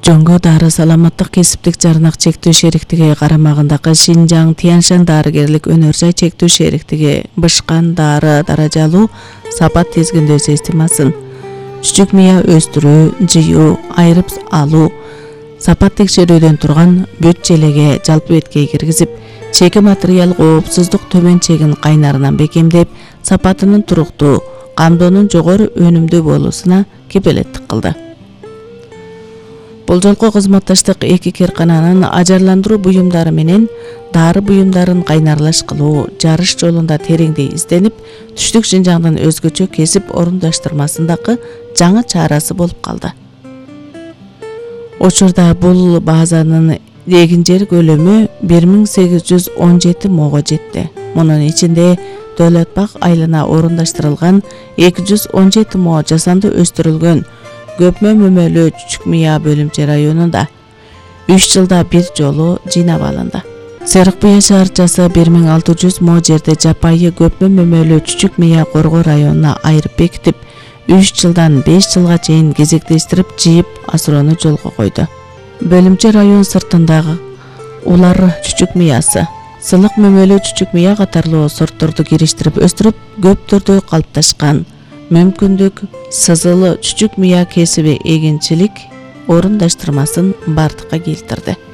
Жоңго дары саламаттык кесиптик жарнак чектүү шериктиги карамагындагы Шинжаң Тяньшань дарыгерлик өнөр жай чектүү шериктиги бышкан дары даражалуу сапат тизгиндөө системасын чүчүк мыя өстүрүү, жыюу, айрып алуу, сапат текшерүүдөн турган бүт желеге жалпы бетке киргизип, чеки материал коопсуздук төмөн чегин кайнарынан бекемдеп, сапатынын туруктуу, камдоонун жогору өнүмдүү болуусуна кепилеттик кылды. Бул жолку кызматташтык эки киркананын ажарландыруу буюмдары менен дары буюмдарын кайнарлаш кылуу жарыш жолунда тереңдей изденип, түштүк Шинжаңдын өзгөчө кесип орундаштырмасындагы жаңы чарасы болуп калды. Учурда бул базанын эгин жер көлөмү 1817 мого жетти. Мунун ичинде Дөлөт бак айылына орундаштырылган 217 мо жасанды өстүрүлгөн көпмө мөмөлүү чүчүк мыя бөлүмчө районунда 3 жылда бир жолу жыйнап алынды. Серик быя шаарчасы 1600 мо жерде жапайы көпмө мөмөлүү чүчүк мыя коргоо районуна айырып бекитип, 3 жылдан 5 жылга чейин кезектештирип жыйып асыроону жолго койду. Бөлүмчө район сыртындагы улар чүчүк миясы, сылык мөмөлүү чүчүк мыя катарлуу сортторду кириштирип өстүрүп, көп түрдө калыпташкан мүмкүндүк сызылы чүчүк мыя кесиби эгинчилик орундаштырмасын бардыкка келтирди.